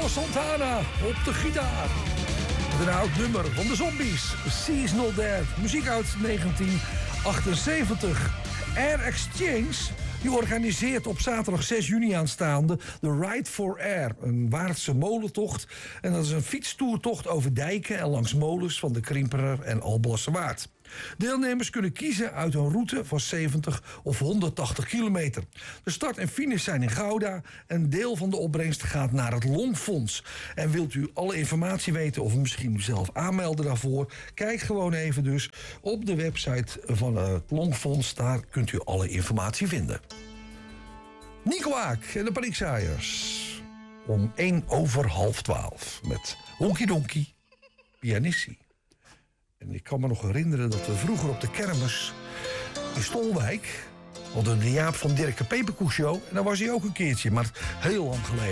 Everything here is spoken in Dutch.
Carlos Santana op de gitaar. Met een oud nummer van de Zombies. Seasonal Dead. Muziek uit 1978. Air Exchange die organiseert op zaterdag 6 juni aanstaande de Ride for Air. Een Waardse molentocht. En dat is een fietstoertocht over dijken en langs molens van de Krimperer en Alblasserwaard. Deelnemers kunnen kiezen uit een route van 70 of 180 kilometer. De start en finish zijn in Gouda. Een deel van de opbrengst gaat naar het Longfonds. En wilt u alle informatie weten of misschien u zelf aanmelden daarvoor? Kijk gewoon even dus op de website van het Longfonds. Daar kunt u alle informatie vinden. Nico Haak en de Paniekzaaiers. Om 11:45 met Honky Donky Pianissie. En ik kan me nog herinneren dat we vroeger op de kermis in Stolwijk hadden de Jaap van Dirk de Peperkoek Show. En daar was hij ook een keertje, maar heel lang geleden.